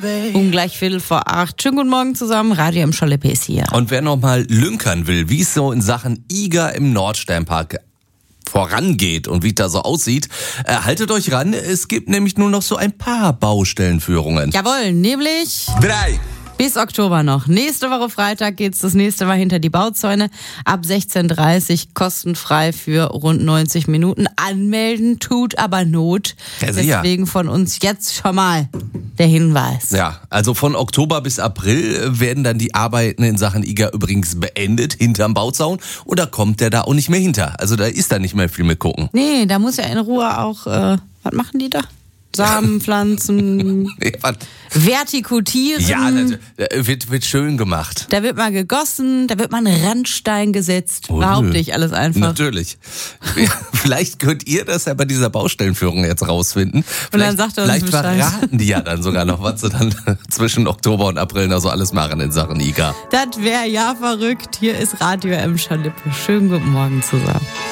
Gleich 7:15. Schönen guten Morgen zusammen, Radio M. Schalippe ist hier. Und wer nochmal lünkern will, wie es so in Sachen IGA im Nordsternpark vorangeht und wie es da so aussieht, haltet euch ran, es gibt nämlich nur noch so ein paar Baustellenführungen. Jawohl, nämlich 3. bis Oktober noch. Nächste Woche Freitag geht's das nächste Mal hinter die Bauzäune. Ab 16:30 kostenfrei für rund 90 Minuten. Anmelden tut aber Not. Ja, sicher. Deswegen von uns jetzt schon mal der Hinweis. Ja, also von Oktober bis April werden dann die Arbeiten in Sachen IGA übrigens beendet, hinterm Bauzaun. Und da kommt der da auch nicht mehr hinter. Also da ist da nicht mehr viel mit gucken. Nee, da muss ja in Ruhe auch, was machen die da? Samen pflanzen, vertikutieren. Ja, das wird schön gemacht. Da wird mal gegossen, da wird mal ein Randstein gesetzt. Behaupte ich alles einfach. Natürlich. Vielleicht könnt ihr das ja bei dieser Baustellenführung jetzt rausfinden. Und dann sagt er uns vielleicht Bescheid. verraten die ja dann sogar noch, was sie dann zwischen Oktober und April noch so alles machen in Sachen IGA. Das wäre ja verrückt. Hier ist Radio M. Schalippe. Schönen guten Morgen zusammen.